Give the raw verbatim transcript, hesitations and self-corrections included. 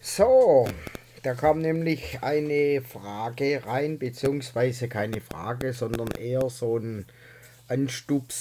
So, da kam nämlich eine Frage rein, beziehungsweise keine Frage, sondern eher so ein Anstups